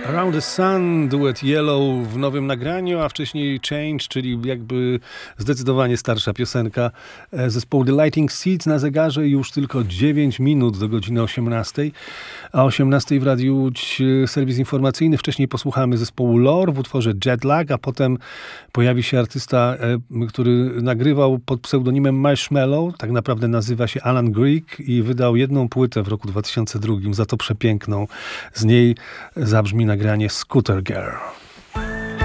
Around the Sun, duet Yellow w nowym nagraniu, a wcześniej Change, czyli jakby zdecydowanie starsza piosenka zespołu The Lightning Seeds. Na zegarze już tylko 9 minut do godziny 18, a 18 w Radiu Łódź serwis informacyjny. Wcześniej posłuchamy zespołu Lore w utworze Jetlag, a potem pojawi się artysta, który nagrywał pod pseudonimem Marshmallow, tak naprawdę nazywa się Alan Greek i wydał jedną płytę w roku 2002, za to przepiękną. Z niej zabrzmi nagranie Scooter Girl.